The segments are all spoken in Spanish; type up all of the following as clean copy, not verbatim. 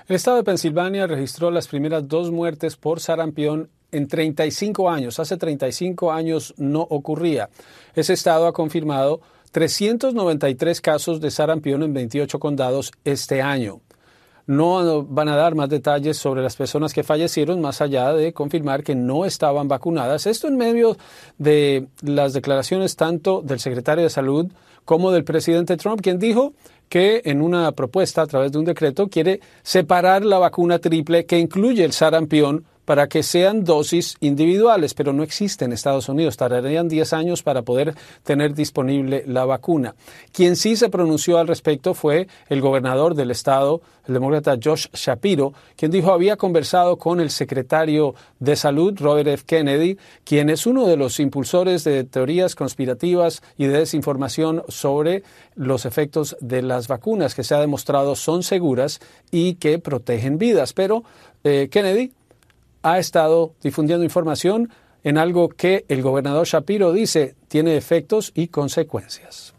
El estado de Pensilvania registró las primeras 2 muertes por sarampión en 35 años. Hace 35 años no ocurría. Ese estado ha confirmado 393 casos de sarampión en 28 condados este año. No van a dar más detalles sobre las personas que fallecieron, más allá de confirmar que no estaban vacunadas. Esto en medio de las declaraciones tanto del secretario de Salud como del presidente Trump, quien dijo que en una propuesta a través de un decreto quiere separar la vacuna triple que incluye el sarampión para que sean dosis individuales, pero no existe en Estados Unidos. Tardarían 10 años para poder tener disponible la vacuna. Quien sí se pronunció al respecto fue el gobernador del estado, el demócrata Josh Shapiro, quien dijo había conversado con el secretario de Salud, Robert F. Kennedy, quien es uno de los impulsores de teorías conspirativas y de desinformación sobre los efectos de las vacunas, que se ha demostrado son seguras y que protegen vidas. Pero Kennedy ha estado difundiendo información en algo que el gobernador Shapiro dice tiene efectos y consecuencias.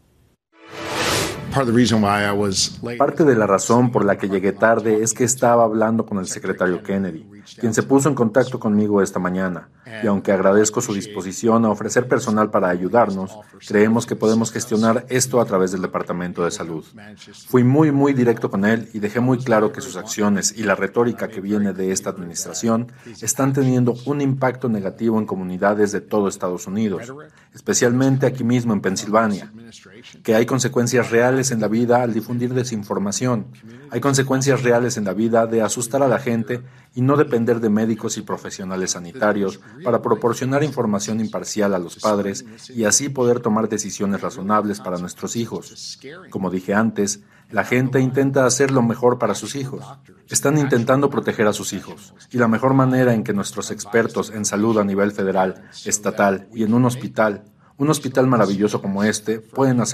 Parte de la razón por la que llegué tarde es que estaba hablando con el secretario Kennedy, quien se puso en contacto conmigo esta mañana, y aunque agradezco su disposición a ofrecer personal para ayudarnos, creemos que podemos gestionar esto a través del Departamento de Salud. Fui muy directo con él y dejé muy claro que sus acciones y la retórica que viene de esta administración están teniendo un impacto negativo en comunidades de todo Estados Unidos, especialmente aquí mismo en Pensilvania, que hay consecuencias reales en la vida al difundir desinformación. Hay consecuencias reales en la vida de asustar a la gente y no depender de médicos y profesionales sanitarios para proporcionar información imparcial a los padres y así poder tomar decisiones razonables para nuestros hijos. Como dije antes, la gente intenta hacer lo mejor para sus hijos. Están intentando proteger a sus hijos. Y la mejor manera en que nuestros expertos en salud a nivel federal, estatal y en un hospital maravilloso como este, pueden hacer